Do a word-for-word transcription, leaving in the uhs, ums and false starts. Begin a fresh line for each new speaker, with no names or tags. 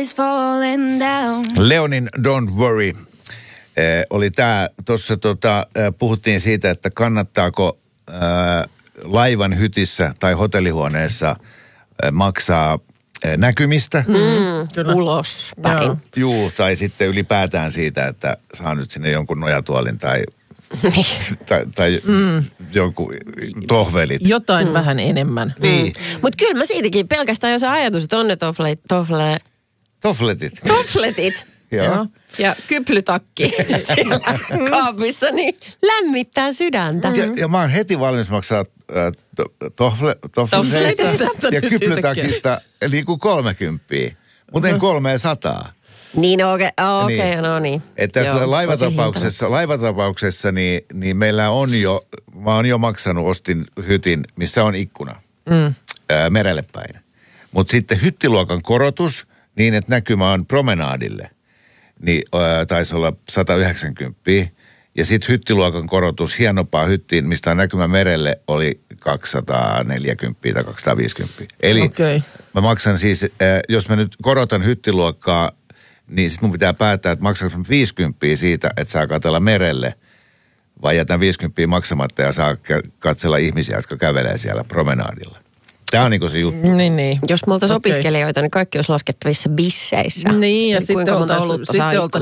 is falling down.
Leonin Don't Worry eh, oli tämä. Tuossa tota, eh, puhuttiin siitä, että kannattaako eh, laivan hytissä tai hotellihuoneessa eh, maksaa eh, näkymistä.
Mm,
Ulos päin.
Juu, tai sitten ylipäätään siitä, että saa nyt sinne jonkun nojatuolin tai, tai, tai mm. jonkun tohvelit.
Jotain mm. vähän enemmän.
Niin.
Mm. Mutta kyllä mä siitäkin pelkästään jo se ajatus, että on ne tofle, tofle,
Tofletit.
tofletit
Joo.
ja kyplytakki siellä kaapissa, niin lämmittää sydäntä.
Ja, ja mä oon heti valmis maksaa äh, to, tofle, tofleteista ja kyplytakista niin kuin kolmekymppiä, mutta en kolmea sataa.
Niin, okei, okay. okay,
Niin.
no niin.
Että tässä
Joo,
laivatapauksessa, laivatapauksessa niin, niin meillä on jo, mä oon jo maksanut, ostin hytin, missä on ikkuna mm. ää, merelle päin. Mutta sitten hyttiluokan korotus niin, että näkymä on promenaadille, niin ää, taisi olla sata yhdeksänkymmentä. Ja sitten hyttiluokan korotus hienompaa hyttiin, mistä on näkymä merelle, oli kaksisataaneljäkymmentä tai kaksisataaviisikymmentä. Eli okay. Mä maksan siis, ää, jos mä nyt korotan hyttiluokkaa, niin sitten mun pitää päättää, että maksaako viisikymmentä siitä, että saa katsella merelle, vai jätän viisikymmentä maksamatta ja saa katsella ihmisiä, jotka kävelee siellä promenaadilla. Tämä on niinku se juttu.
Niin, niin.
Jos me oltaisiin
okay.
opiskelijoita, niin kaikki olisi laskettavissa bisseissä.
Niin, ja
eli
sitten
kuinka monta
oltaisiin
olutta saa